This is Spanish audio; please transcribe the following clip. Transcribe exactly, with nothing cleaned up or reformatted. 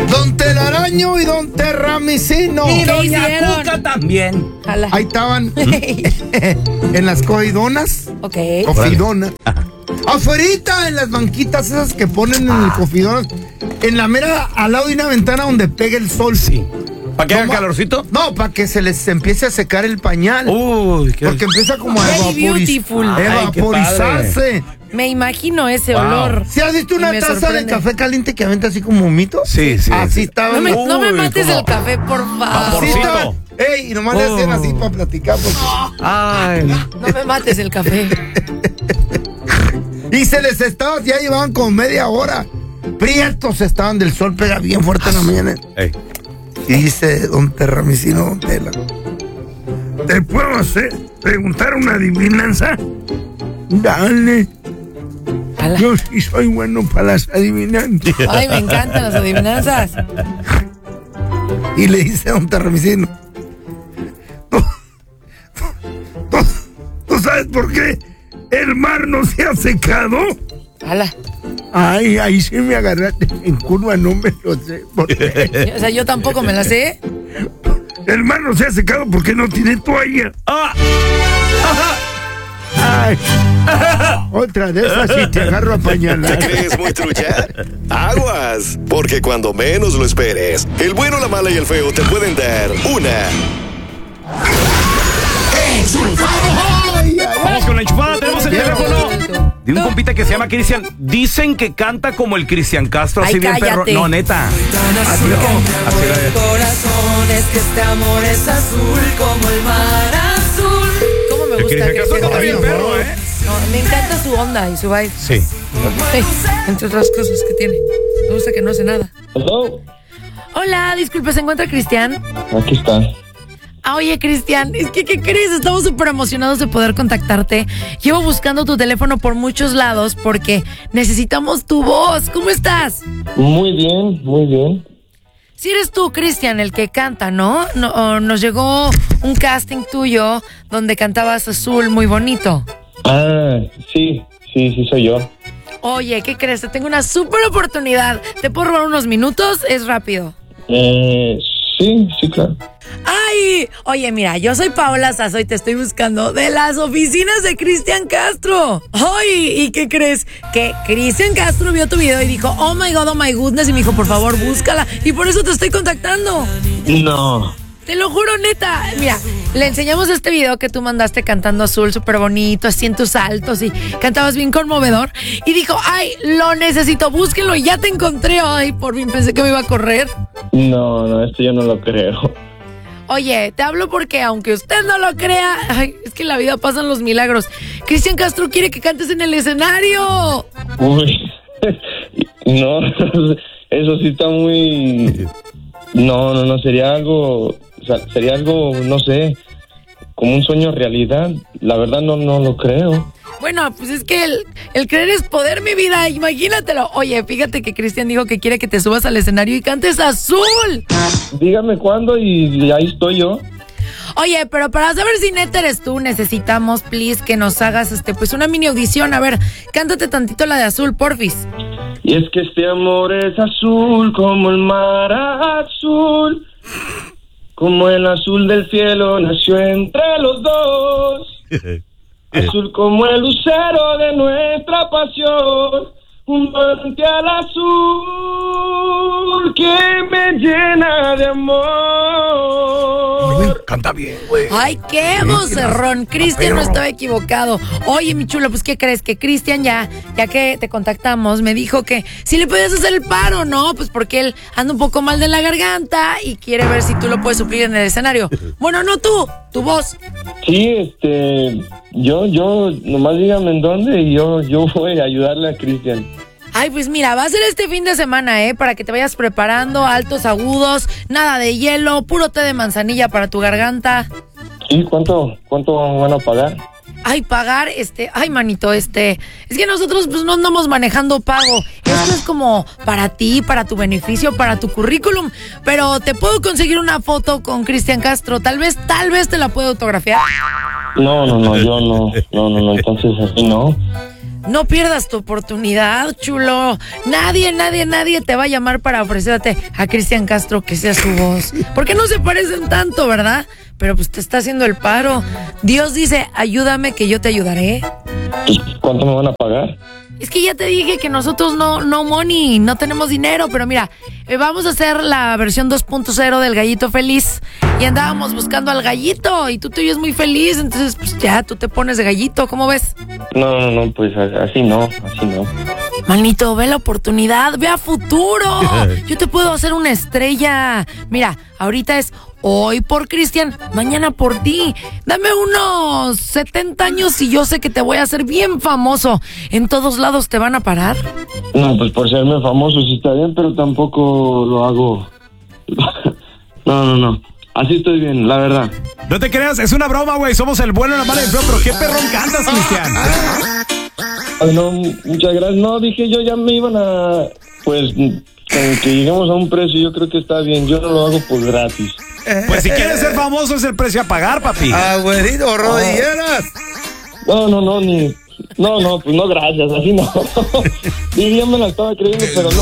Don Telaraño y Don Terramicino. Y Doña Cuca también. Jala. Ahí estaban en las cofidonas. Ok. Cofidonas. Afuerita en las banquitas esas que ponen en el cofidonas. En la mera, al lado de una ventana donde pega el sol. Sí. ¿Para que haga ¿Cómo? calorcito? No, para que se les empiece a secar el pañal. Uy, qué... Porque empieza como a Very evaporiz- beautiful. Ay, qué evaporizarse. Me imagino ese Wow. olor. ¿Sí has visto Y una me taza sorprende. de café caliente que aventa así como humito? Sí, sí. Así sí. estaba. No me, Uy, no me mates ¿cómo? el café, por favor. Así Vaporcito. estaba. Ey, y nomás le hacían así para platicar. Porque... Ay. No me mates el café. Y se les estaba, ya llevaban como media hora. Prietos estaban del sol, pega bien fuerte en la mañana. Ey. Y dice don Terramicino, don Tela, ¿te puedo hacer preguntar una adivinanza? Dale. Jala. Yo sí soy bueno para las adivinanzas. Ay, me encantan las adivinanzas. Y le dice a don Terramicino, ¿tú, tú, tú sabes por qué el mar no se ha secado? Jala. Ay, ahí sí me agarraste en curva, no me lo sé. ¿Por qué? O sea, yo tampoco me la sé. El mar no se ha secado porque no tiene toalla. Ah. Ay, otra de esas y te agarro a ¿Te pañalar. crees muy trucha? Aguas, porque cuando menos lo esperes, el bueno, la mala y el feo te pueden dar una Vamos con la enchufada, tenemos el teléfono de un No. compita que se llama Cristian. Dicen que canta como el Cristian Castro, así Ay, bien perro. cállate. No, neta. Así la- Corazones, que este amor es azul como el mar azul. ¿Cómo me El gusta Cristian que Castro se canta bien vaya? perro, ¿eh? No, me encanta su onda y su vibe. Sí. Sí, entre otras cosas que tiene. Me gusta que no hace nada. Hello. Hola, disculpe, ¿se encuentra Cristian? Aquí está. Ah, oye, Cristian, es que, ¿qué crees? Estamos súper emocionados de poder contactarte. Llevo buscando tu teléfono por muchos lados porque necesitamos tu voz. ¿Cómo estás? Muy bien, muy bien. Si eres tú, Cristian, el que canta, ¿no? No, o nos llegó un casting tuyo donde cantabas Azul muy bonito. Ah, sí, sí, sí soy yo. Oye, ¿qué crees? Te tengo una súper oportunidad. ¿Te puedo robar unos minutos? Es rápido. Eh, sí, sí, claro. ¡Ay! Oye, mira, yo soy Paola Sazo y te estoy buscando de las oficinas de Cristian Castro. ¡Ay! ¿Y qué crees? Que Cristian Castro vio tu video y dijo, oh my god, oh my goodness, y me dijo, por favor, búscala. Y por eso te estoy contactando. No. Te lo juro, neta. Mira, le enseñamos este video que tú mandaste cantando Azul, súper bonito, así en tus saltos y cantabas bien conmovedor. Y dijo, ay, lo necesito, búsquenlo, ya te encontré. Ay, por fin pensé que me iba a correr. No, no, esto yo no lo creo. Oye, te hablo porque aunque usted no lo crea, ay, es que en la vida pasan los milagros. Cristian Castro quiere que cantes en el escenario. Uy. No, eso sí está muy... No, no, no, sería algo... O sea, sería algo, no sé, como un sueño realidad. La verdad no, no lo creo. Bueno, pues es que el, el creer es poder, mi vida, imagínatelo. Oye, fíjate que Cristian dijo que quiere que te subas al escenario y cantes Azul. Dígame cuándo y ahí estoy yo. Oye, pero para saber si neta eres tú, necesitamos, please, que nos hagas este, pues una mini audición. A ver, cántate tantito la de Azul, porfis. Y es que este amor es azul como el mar azul, como el azul del cielo nació entre los dos, azul como el lucero de nuestra pasión, un manantial azul que me llena de amor. Canta bien, güey. Ay, qué vocerrón. Cristian no estaba equivocado. Oye, mi chulo, pues, ¿qué crees? Que Cristian ya, ya que te contactamos, me dijo que si le podías hacer el paro, ¿no? Pues porque él anda un poco mal de la garganta y quiere ver si tú lo puedes suplir en el escenario. Bueno, no tú, tu voz. Sí, este, yo, yo, nomás dígame en dónde y yo, yo voy a ayudarle a Cristian. Ay, pues mira, va a ser este fin de semana, ¿eh? Para que te vayas preparando, altos, agudos, nada de hielo, puro té de manzanilla para tu garganta. ¿Y cuánto, cuánto van a pagar? Ay, pagar, este, ay, manito, este, es que nosotros pues no andamos manejando pago. Esto es como para ti, para tu beneficio, para tu currículum. Pero te puedo conseguir una foto con Cristian Castro, tal vez, tal vez te la puedo autografiar. No, no, no, yo no, no, no, no, entonces así no. No pierdas tu oportunidad, chulo. Nadie, nadie, nadie te va a llamar para ofrecerte a Cristian Castro que sea su voz. Porque no se parecen tanto, ¿verdad? Pero pues te está haciendo el paro. Dios dice, ayúdame que yo te ayudaré. ¿Cuánto me van a pagar? Es que ya te dije que nosotros no, no money, no tenemos dinero, pero mira, eh, vamos a hacer la versión dos punto cero del Gallito Feliz. Y andábamos buscando al gallito y tú te oyes muy feliz, entonces pues ya tú te pones de gallito, ¿cómo ves? No, no, no, pues así no, así no. Manito, ve la oportunidad, ve a futuro. Yo te puedo hacer una estrella. Mira, ahorita es hoy por Cristian, mañana por ti. Dame unos setenta años y yo sé que te voy a hacer bien famoso. En todos lados te van a parar. No, pues por serme famoso sí está bien, pero tampoco lo hago. No, no, no. Así estoy bien, la verdad. No te creas, es una broma, güey. Somos el bueno, la mala y el feo, pero qué perrón cantas, Cristian. Ay, no, muchas gracias. No, dije yo ya me iban a... Pues, con que lleguemos a un precio, yo creo que está bien. Yo no lo hago por gratis. Pues si quieres ser famoso es el precio a pagar, papi. Abuelito, rodilleras. No, no, no, ni... No, no, pues no, gracias, así no. Sí, ya me la estaba creyendo, pero no.